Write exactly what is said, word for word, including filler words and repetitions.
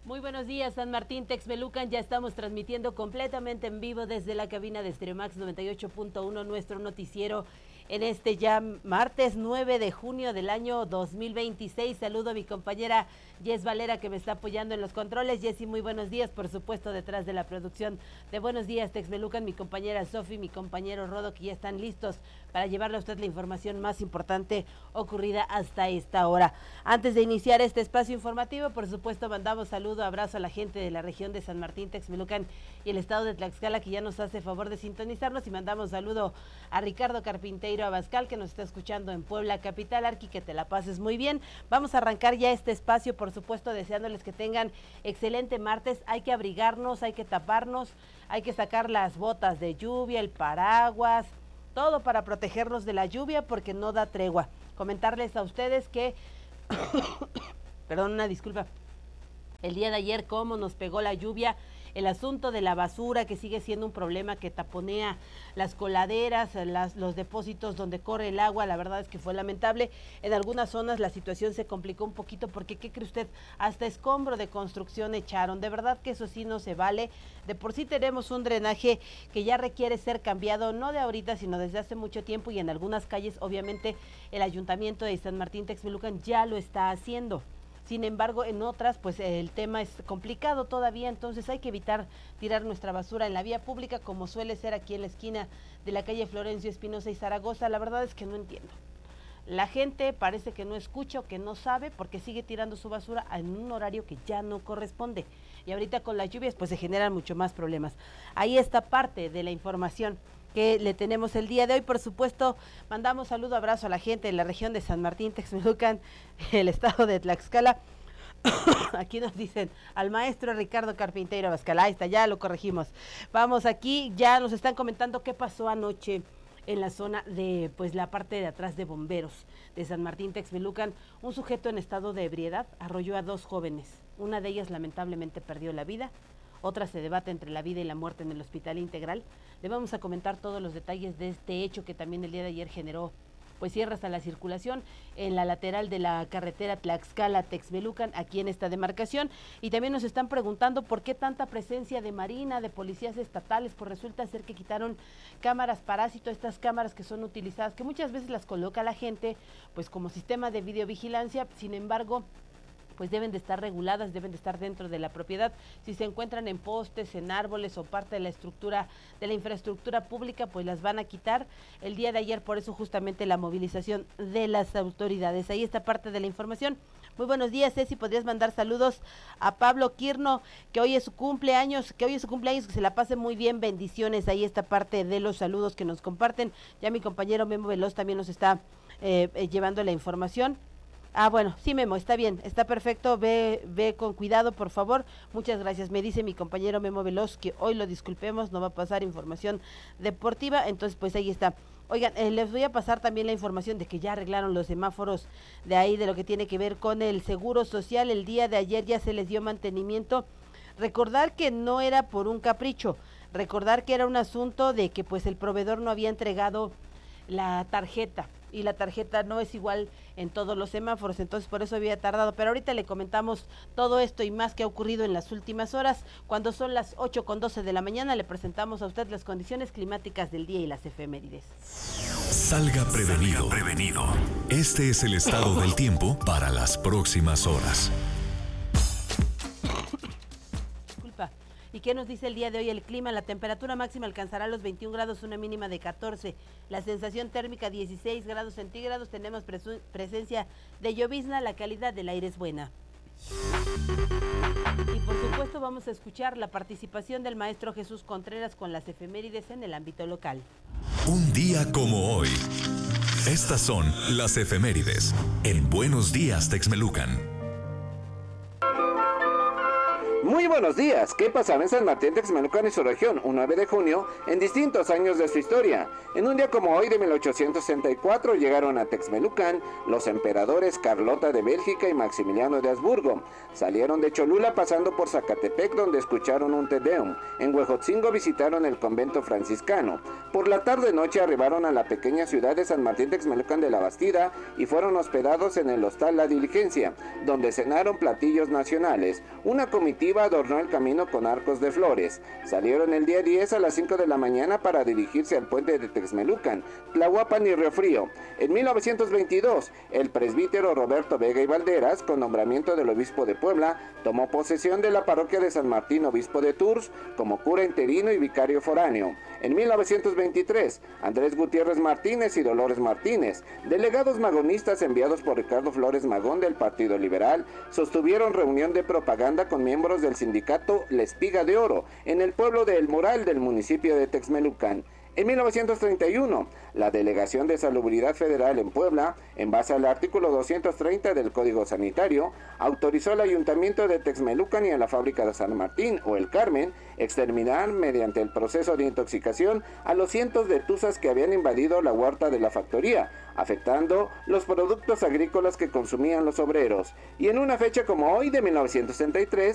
Muy buenos días, San Martín, Texmelucan. Ya estamos transmitiendo completamente en vivo desde la cabina de Stereomax noventa y ocho punto uno, nuestro noticiero en este ya martes nueve de junio del año dos mil veintiséis. Saludo a mi compañera Jess Valera, que me está apoyando en los controles. Jessy, muy buenos días, por supuesto, detrás de la producción de Buenos Días Texmelucan, mi compañera Sofi, mi compañero Rodo, que ya están listos para llevarle a usted la información más importante ocurrida hasta esta hora. Antes de iniciar este espacio informativo, por supuesto, mandamos saludo, abrazo a la gente de la región de San Martín, Texmelucan y el estado de Tlaxcala, que ya nos hace favor de sintonizarnos, y mandamos saludo a Ricardo Carpinteiro Abascal, que nos está escuchando en Puebla capital. Arqui, que te la pases muy bien. Vamos a arrancar ya este espacio, por supuesto, deseándoles que tengan excelente martes. Hay que abrigarnos, hay que taparnos, hay que sacar las botas de lluvia, el paraguas, todo para protegernos de la lluvia, porque no da tregua. Comentarles a ustedes que, perdón, una disculpa, el día de ayer cómo nos pegó la lluvia, el asunto de la basura, que sigue siendo un problema que taponea las coladeras, las, los depósitos donde corre el agua. La verdad es que fue lamentable. En algunas zonas la situación se complicó un poquito porque, ¿qué cree usted? Hasta escombro de construcción echaron. De verdad que eso sí no se vale. De por sí tenemos un drenaje que ya requiere ser cambiado, no de ahorita, sino desde hace mucho tiempo, y en algunas calles, obviamente, el Ayuntamiento de San Martín Texmelucan ya lo está haciendo. Sin embargo, en otras, pues el tema es complicado todavía, entonces hay que evitar tirar nuestra basura en la vía pública, como suele ser aquí en la esquina de la calle Florencio Espinosa y Zaragoza. La verdad es que no entiendo. La gente parece que no escucha o que no sabe, porque sigue tirando su basura en un horario que ya no corresponde. Y ahorita con las lluvias, pues se generan mucho más problemas. Ahí está parte de la información que le tenemos el día de hoy. Por supuesto, mandamos saludo, abrazo a la gente de la región de San Martín Texmelucan, el estado de Tlaxcala. Aquí nos dicen al maestro Ricardo Carpinteiro Abascal. Ahí está, ya lo corregimos. Vamos, aquí ya nos están comentando qué pasó anoche en la zona de, pues la parte de atrás de bomberos de San Martín Texmelucan. Un sujeto en estado de ebriedad arrolló a dos jóvenes. Una de ellas lamentablemente perdió la vida. Otra se debate entre la vida y la muerte en el Hospital Integral. Le vamos a comentar todos los detalles de este hecho, que también el día de ayer generó pues cierres a la circulación en la lateral de la carretera Tlaxcala-Texmelucan, aquí en esta demarcación. Y también nos están preguntando por qué tanta presencia de Marina, de policías estatales. Pues resulta ser que quitaron cámaras parásito, estas cámaras que son utilizadas, que muchas veces las coloca la gente pues como sistema de videovigilancia. Sin embargo, pues deben de estar reguladas, deben de estar dentro de la propiedad. Si se encuentran en postes, en árboles o parte de la estructura, de la infraestructura pública, pues las van a quitar. El día de ayer, por eso justamente la movilización de las autoridades. Ahí está parte de la información. Muy buenos días, Ceci, podrías mandar saludos a Pablo Quirno, que hoy es su cumpleaños, que hoy es su cumpleaños, que se la pase muy bien, bendiciones. Ahí está parte de los saludos que nos comparten. Ya mi compañero Memo Veloz también nos está eh, eh, llevando la información. Ah, bueno, sí, Memo, está bien, está perfecto, ve ve con cuidado, por favor. Muchas gracias. Me dice mi compañero Memo Veloz que hoy lo disculpemos, no va a pasar información deportiva, entonces pues ahí está. Oigan, eh, les voy a pasar también la información de que ya arreglaron los semáforos de ahí, de lo que tiene que ver con el Seguro Social. El día de ayer ya se les dio mantenimiento. Recordar que no era por un capricho, recordar que era un asunto de que pues el proveedor no había entregado la tarjeta, y la tarjeta no es igual en todos los semáforos, entonces por eso había tardado. Pero ahorita le comentamos todo esto y más que ha ocurrido en las últimas horas. Cuando son las ocho con doce de la mañana, le presentamos a usted las condiciones climáticas del día y las efemérides. Salga prevenido. Salga prevenido. Este es el estado del tiempo para las próximas horas. ¿Y qué nos dice el día de hoy el clima? La temperatura máxima alcanzará los veintiún grados, una mínima de catorce. La sensación térmica dieciséis grados centígrados. Tenemos presu- presencia de llovizna, la calidad del aire es buena. Y por supuesto vamos a escuchar la participación del maestro Jesús Contreras con las efemérides en el ámbito local. Un día como hoy. Estas son las efemérides en Buenos Días Texmelucan. Muy buenos días. ¿Qué pasaba en San Martín Texmelucan y su región un nueve de junio en distintos años de su historia? En un día como hoy de mil ochocientos sesenta y cuatro llegaron a Texmelucan los emperadores Carlota de Bélgica y Maximiliano de Habsburgo. Salieron de Cholula pasando por Zacatepec, donde escucharon un Te Deum. En Huejotzingo visitaron el convento franciscano. Por la tarde-noche arribaron a la pequeña ciudad de San Martín Texmelucan de la Bastida y fueron hospedados en el hostal La Diligencia, donde cenaron platillos nacionales. Una comitiva adornó el camino con arcos de flores. Salieron el día diez a las cinco de la mañana para dirigirse al puente de Texmelucan, Tlahuapan y Río Frío. En mil novecientos veintidós, el presbítero Roberto Vega y Valderas, con nombramiento del obispo de Puebla, tomó posesión de la parroquia de San Martín, obispo de Tours, como cura interino y vicario foráneo. En mil novecientos veintitrés, Andrés Gutiérrez Martínez y Dolores Martínez, delegados magonistas enviados por Ricardo Flores Magón del Partido Liberal, sostuvieron reunión de propaganda con miembros del sindicato La Espiga de Oro en el pueblo de El Moral del municipio de Texmelucan. En mil novecientos treinta y uno, la Delegación de Salubridad Federal en Puebla, en base al artículo doscientos treinta del Código Sanitario, autorizó al Ayuntamiento de Texmelucan y a la fábrica de San Martín o El Carmen exterminar mediante el proceso de intoxicación a los cientos de tuzas que habían invadido la huerta de la factoría, afectando los productos agrícolas que consumían los obreros. Y en una fecha como hoy de mil novecientos sesenta y tres,